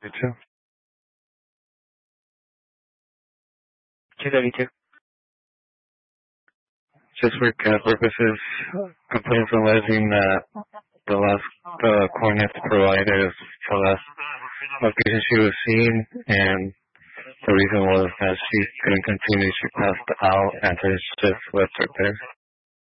You too. Love you too. Just for CAD purposes, complaints alleging that the coordinates provided is the last location she was seen, and the reason was that she couldn't continue. She passed out and her shift left her there.